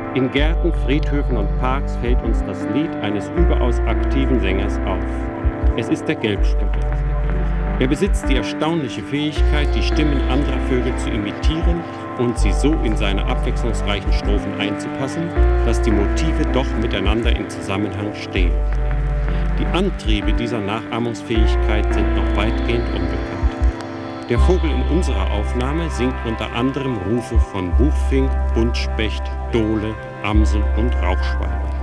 In Gärten, Friedhöfen und Parks fällt uns das Lied eines überaus aktiven Sängers auf. Es ist der Gelbstöckel. Er besitzt die erstaunliche Fähigkeit, die Stimmen anderer Vögel zu imitieren und sie so in seine abwechslungsreichen Strophen einzupassen, dass die Motive doch miteinander in Zusammenhang stehen. Die Antriebe dieser Nachahmungsfähigkeit sind noch weitgehend unbekannt. Der Vogel in unserer Aufnahme singt unter anderem Rufe von Buchfink, Buntspecht, Dohle, Amsel und Rauchschwalbe.